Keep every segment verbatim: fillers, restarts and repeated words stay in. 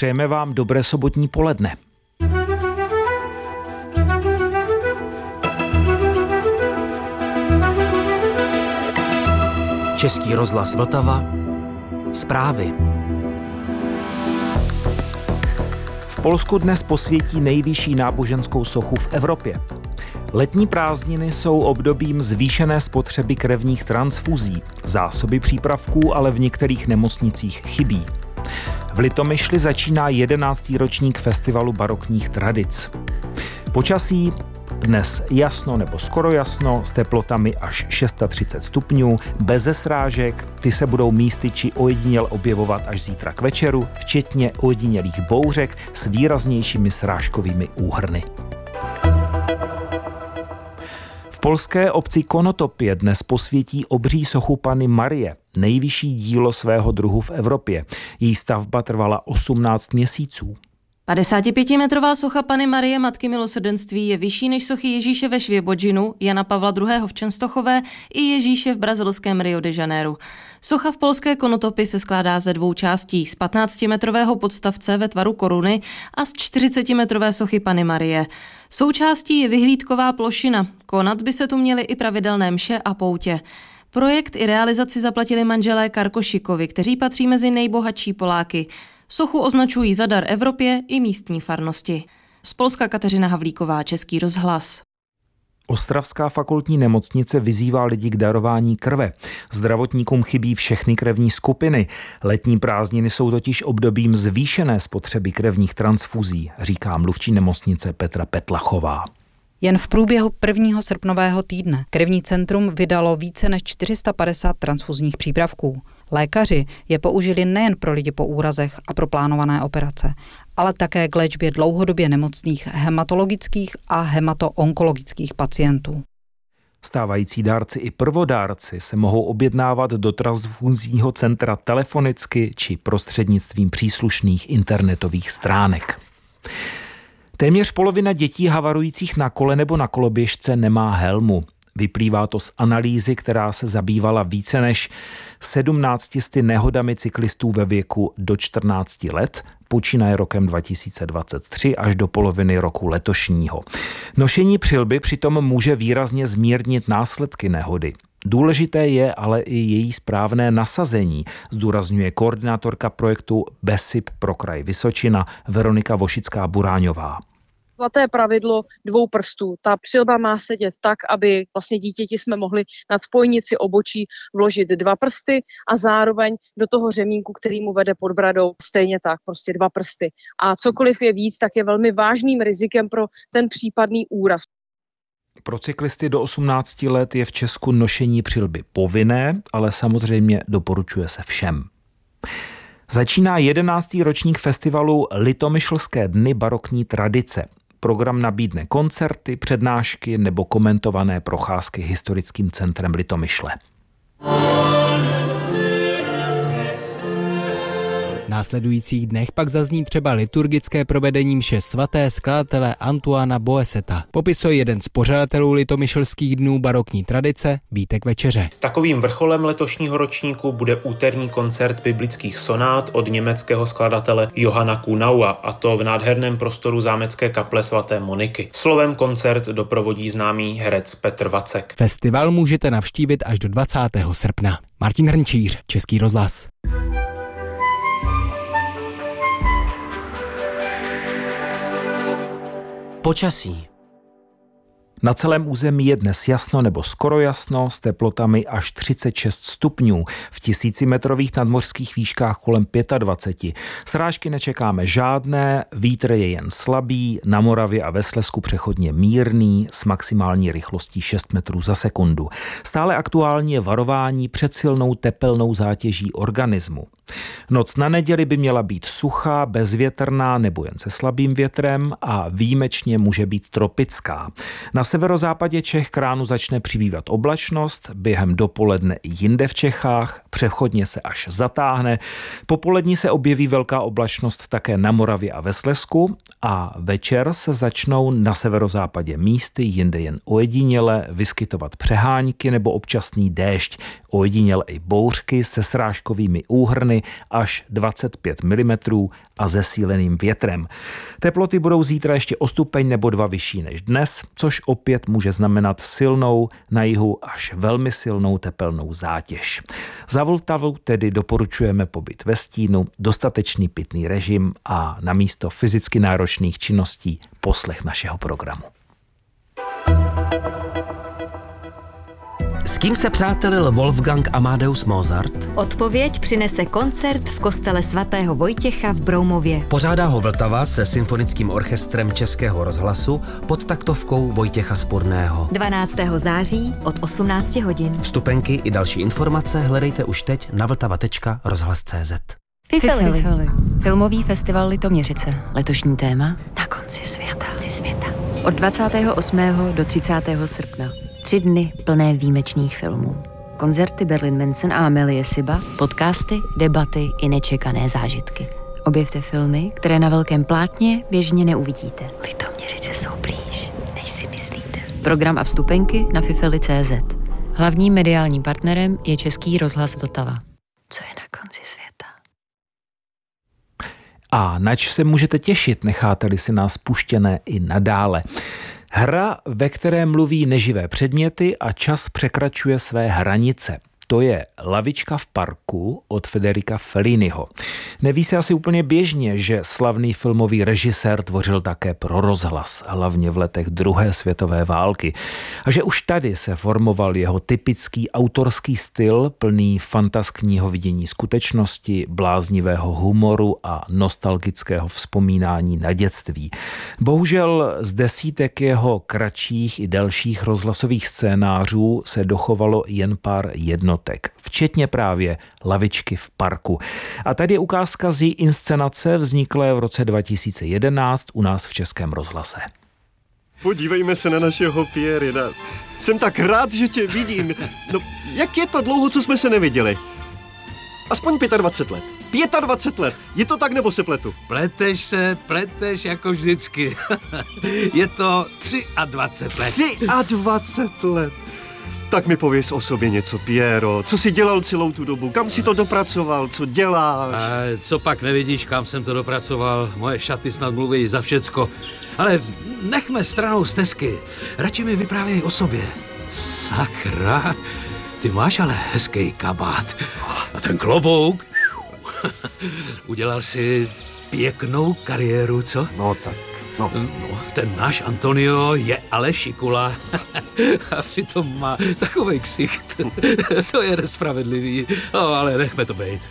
Přejeme vám dobré sobotní poledne. Český rozhlas Vltava. Zprávy. V Polsku dnes posvětí nejvyšší náboženskou sochu v Evropě. Letní prázdniny jsou obdobím zvýšené spotřeby krevních transfuzí. Zásoby přípravků ale v některých nemocnicích chybí. V Litomyšli začíná jedenáctý ročník festivalu barokních tradic. Počasí dnes jasno nebo skoro jasno s teplotami až třicet šest stupňů, beze srážek, ty se budou místy či ojediněl objevovat až zítra k večeru, včetně ojedinělých bouřek s výraznějšími srážkovými úhrny. V polské obci Konotopě dnes posvětí obří sochu Panny Marie, nejvyšší dílo svého druhu v Evropě. Její stavba trvala osmnáct měsíců. padesátipětimetrová socha Panny Marie Matky milosrdenství je vyšší než sochy Ježíše ve Švěbodžinu, Jana Pavla druhého. v Čenstochové i Ježíše v brazilském Rio de Janeiro. Socha v polské Konotopi se skládá ze dvou částí, z patnáctimetrového podstavce ve tvaru koruny a z čtyřicetimetrové sochy Panny Marie. Součástí je vyhlídková plošina. Konat by se tu měly i pravidelné mše a poutě. Projekt i realizaci zaplatili manželé Karkošikovi, kteří patří mezi nejbohatší Poláky. Sochu označují za dar Evropě i místní farnosti. Z Polska Kateřina Havlíková, Český rozhlas. Ostravská fakultní nemocnice vyzývá lidi k darování krve. Zdravotníkům chybí všechny krevní skupiny. Letní prázdniny jsou totiž obdobím zvýšené spotřeby krevních transfuzí, říká mluvčí nemocnice Petra Petlachová. Jen v průběhu prvního srpnového týdne Krevní centrum vydalo více než čtyři sta padesát transfuzních přípravků. Lékaři je použili nejen pro lidi po úrazech a pro plánované operace, ale také k léčbě dlouhodobě nemocných hematologických a hematoonkologických pacientů. Stávající dárci i prvodárci se mohou objednávat do transfuzního centra telefonicky či prostřednictvím příslušných internetových stránek. Téměř polovina dětí havarujících na kole nebo na koloběžce nemá helmu. Vyplývá to z analýzy, která se zabývala více než sedmnácti sty nehodami cyklistů ve věku do čtrnácti let, počínaje rokem dva tisíce dvacet tři až do poloviny roku letošního. Nošení přilby přitom může výrazně zmírnit následky nehody. Důležité je ale i její správné nasazení, zdůrazňuje koordinátorka projektu BESIP pro kraj Vysočina Veronika Vošická-Buráňová. Zlaté pravidlo dvou prstů. Ta přilba má sedět tak, aby vlastně dítěti jsme mohli nad spojnici obočí vložit dva prsty a zároveň do toho řemínku, který mu vede pod bradou, stejně tak, prostě dva prsty. A cokoliv je víc, tak je velmi vážným rizikem pro ten případný úraz. Pro cyklisty do osmnácti let je v Česku nošení přilby povinné, ale samozřejmě doporučuje se všem. Začíná jedenáctý ročník festivalu Litomyšlské dny barokní tradice. Program nabídne koncerty, přednášky nebo komentované procházky historickým centrem Litomyšle. V následujících dnech pak zazní třeba liturgické provedení mše svaté skladatele Antoána Boeseta. Popisuje jeden z pořadatelů Litomyšlských dnů barokní tradice Vítek Večeře. Takovým vrcholem letošního ročníku bude úterní koncert biblických sonát od německého skladatele Johana Kunaua, a to v nádherném prostoru zámecké kaple svaté Moniky. Slovem koncert doprovodí známý herec Petr Vacek. Festival můžete navštívit až do dvacátého srpna. Martin Hrnčíř, Český rozhlas. Počasí. Na celém území je dnes jasno nebo skoro jasno s teplotami až třicet šest stupňů. V tisícimetrových nadmořských výškách kolem dvacet pět. Srážky nečekáme žádné, vítr je jen slabý, na Moravě a ve Slezsku přechodně mírný s maximální rychlostí šest metrů za sekundu. Stále aktuální je varování před silnou tepelnou zátěží organismu. Noc na neděli by měla být suchá, bezvětrná nebo jen se slabým větrem a výjimečně může být tropická. Na severozápadě Čech k ránu začne přibývat oblačnost, během dopoledne i jinde v Čechách, přechodně se až zatáhne. Popolední se objeví velká oblačnost také na Moravě a ve Slezsku a večer se začnou na severozápadě místy, jinde jen ojediněle, vyskytovat přehánky nebo občasný déšť. Ojediněl i bouřky se srážkovými úhrny až dvacet pět milimetrů a zesíleným větrem. Teploty budou zítra ještě o stupeň nebo dva vyšší než dnes, což opět může znamenat silnou, na jihu až velmi silnou tepelnou zátěž. Za Vltavu tedy doporučujeme pobyt ve stínu, dostatečný pitný režim a namísto fyzicky náročných činností poslech našeho programu. S kým se přátelil Wolfgang Amadeus Mozart? Odpověď přinese koncert v kostele svatého Vojtěcha v Broumově. Pořádá ho Vltava se symfonickým orchestrem Českého rozhlasu pod taktovkou Vojtěcha Spurného. dvanáctého září od osmnácti hodin. Vstupenky i další informace hledejte už teď na vltava tečka rozhlas tečka cé zet. Fifely. Fifely. Filmový festival Litoměřice. Letošní téma Na konci světa. Konci světa. Od dvacátého osmého do třicátého srpna. Tři dny plné výjimečných filmů. Koncerty Berlin Manson a Amelie Siba, podcasty, debaty i nečekané zážitky. Objevte filmy, které na velkém plátně běžně neuvidíte. Litoměřice jsou blíž, než si myslíte. Program a vstupenky na fifely tečka cé zet. Hlavním mediálním partnerem je Český rozhlas Vltava. Co je na konci světa? A nač se můžete těšit, necháte-li si nás puštěné i nadále. Hra, ve které mluví neživé předměty a čas překračuje své hranice. To je Lavička v parku od Federica Felliniho. Neví se asi úplně běžně, že slavný filmový režisér tvořil také pro rozhlas, hlavně v letech druhé světové války. A že už tady se formoval jeho typický autorský styl, plný fantaskního vidění skutečnosti, bláznivého humoru a nostalgického vzpomínání na dětství. Bohužel z desítek jeho kratších i delších rozhlasových scénářů se dochovalo jen pár jednotek, včetně právě Lavičky v parku. A tady je ukázka z její inscenace vzniklé v roce dva tisíce jedenáct u nás v Českém rozhlase. Podívejme se na našeho Pierina. Jsem tak rád, že tě vidím. No, jak je to dlouho, co jsme se neviděli? Aspoň dvacet pět let. dvacet pět let. Je to tak, nebo se pletu? Pleteš se, pleteš jako vždycky. Je to dvacet tři let. dvacet tři let. Tak mi pověz o sobě něco, Piero. Co jsi dělal celou tu dobu? Kam jsi to dopracoval? Co děláš? A co pak nevidíš, kam jsem to dopracoval? Moje šaty snad mluví za všecko. Ale nechme stranou stezky. Radši mi vyprávěj o sobě. Sakra, ty máš ale hezký kabát. A ten klobouk. Udělal si pěknou kariéru, co? No tak. No. No, ten náš Antonio je ale šikula a přitom má takovej ksicht. To je nespravedlivý, no, ale nechme to být.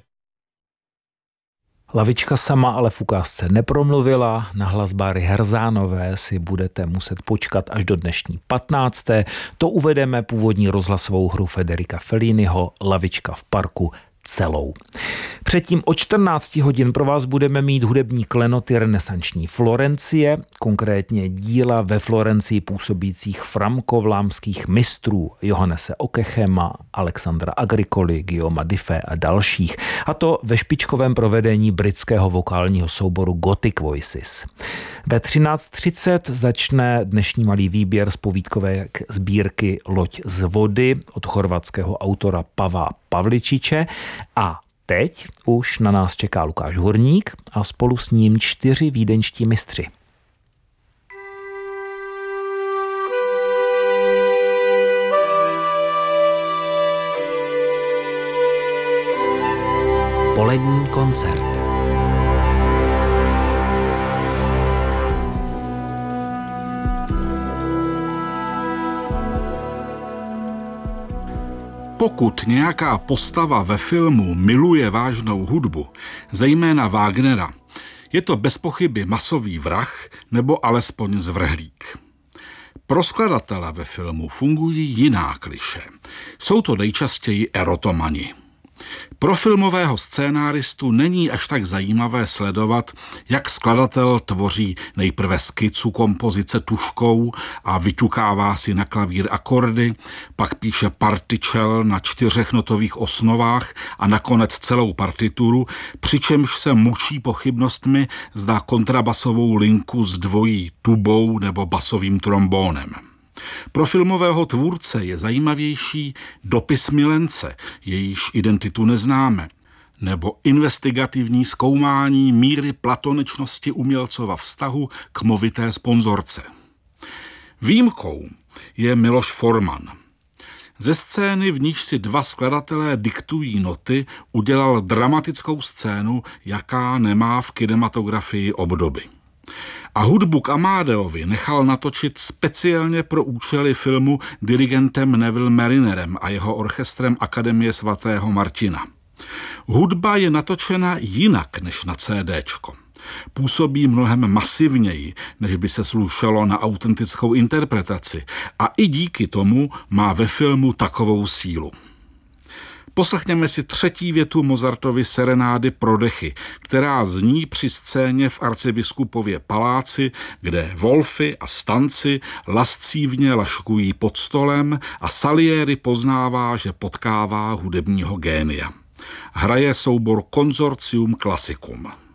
Lavička sama ale v ukázce nepromluvila, na hlas Báry Herzánové si budete muset počkat až do dnešní patnácté. To uvedeme původní rozhlasovou hru Federica Felliniho Lavička v parku celou. Předtím o čtrnácti hodin pro vás budeme mít hudební klenoty renesanční Florencie, konkrétně díla ve Florencii působících framkovlámských mistrů Johannese Okechema, Alexandra Agricoli, Guillauma Diffé a dalších. A to ve špičkovém provedení britského vokálního souboru Gothic Voices. Ve třináct třicet začne dnešní malý výběr z povídkové sbírky Loď z vody od chorvatského autora Pava Pavličiče a teď už na nás čeká Lukáš Hurník a spolu s ním čtyři vídeňští mistři. Polední koncert. Pokud nějaká postava ve filmu miluje vážnou hudbu, zejména Wagnera, je to bez pochyby masový vrah nebo alespoň zvrhlík. Pro skladatele ve filmu fungují jiná klišé. Jsou to nejčastěji erotomani. Pro filmového scénáristu není až tak zajímavé sledovat, jak skladatel tvoří nejprve skicu kompozice tužkou a vyťukává si na klavír akordy, pak píše partičel na čtyřech notových osnovách a nakonec celou partituru, přičemž se mučí pochybnostmi, zda kontrabasovou linku s dvojí tubou nebo basovým trombónem. Pro filmového tvůrce je zajímavější Dopis milence, jejíž identitu neznáme, nebo investigativní zkoumání míry platoničnosti umělcova vztahu k movité sponzorce. Výjimkou je Miloš Forman. Ze scény, v níž si dva skladatelé diktují noty, udělal dramatickou scénu, jaká nemá v kinematografii obdoby. A hudbu k Amadeovi nechal natočit speciálně pro účely filmu dirigentem Neville Marinerem a jeho orchestrem Akademie svatého Martina. Hudba je natočena jinak než na CDčko. Působí mnohem masivněji, než by se slušelo na autentickou interpretaci, a i díky tomu má ve filmu takovou sílu. Poslechněme si třetí větu Mozartovy serenády pro dechy, která zní při scéně v Arcibiskupově paláci, kde Wolfy a stanci lascívně laškují pod stolem a Salieri poznává, že potkává hudebního génia. Hraje soubor Consortium Classicum.